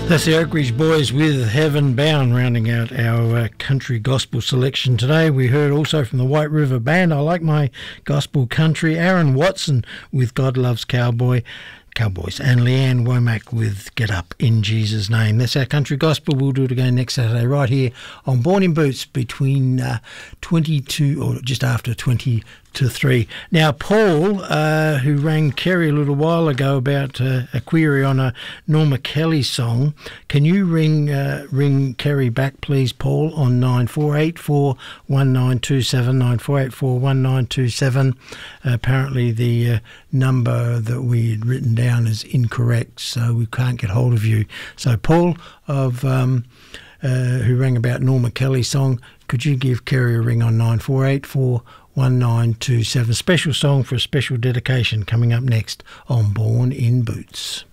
That's the Oak Ridge Boys with Heaven Bound, rounding out our country gospel selection today. We heard also from the White River Band, I Like My Gospel Country, Aaron Watson with God Loves Cowboys, and Leanne Womack with Get Up in Jesus' Name. That's our country gospel. We'll do it again next Saturday right here on Born in Boots between 22 or just after 20 to 3. Now, Paul, who rang Kerry a little while ago about a query on a Norma Kelly song, can you ring Kerry back, please, Paul, on 9484 1927, 9484 1927. Apparently the number that we had written down is incorrect, so we can't get hold of you. So, Paul, who rang about Norma Kelly's song, could you give Kerry a ring on 9484 1927? Special song for a special dedication coming up next on Born in Boots.